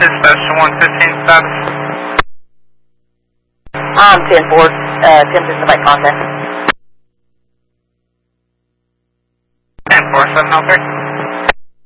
Dispatch to 115 status. 10-4, attempting to make contact. 10-4, 703.